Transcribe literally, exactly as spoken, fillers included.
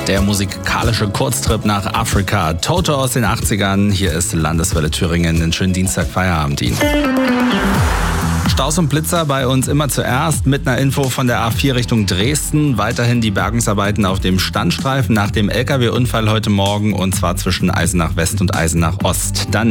Der musikalische Kurztrip nach Afrika. Toto aus den achtzigern. Hier ist Landeswelle Thüringen. Einen schönen Dienstag, Feierabend Ihnen. Staus und Blitzer bei uns immer zuerst mit einer Info von der A vier Richtung Dresden. Weiterhin die Bergungsarbeiten auf dem Standstreifen nach dem L K W-Unfall heute Morgen und zwar zwischen Eisenach West und Eisenach Ost. Dann